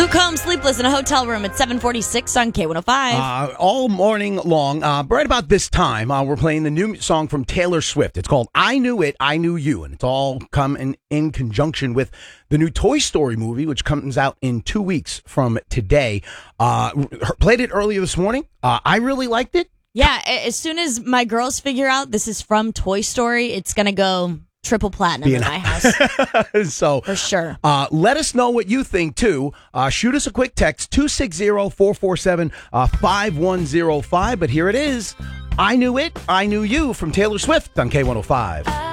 Luke Combs sleepless in a hotel room at 746 on K105. All morning long, right about this time, we're playing the new song from Taylor Swift. It's called I Knew It, I Knew You, and it's all come in conjunction with the new Toy Story movie, which comes out in 2 weeks from today. Played it earlier this morning. I really liked it. Yeah, as soon as my girls figure out this is from Toy Story, it's going to go triple platinum in my house. So for sure. Let us know what you think, too. Shoot us a quick text, 260-447-5105. But here it is. I Knew It, I Knew You from Taylor Swift on K105.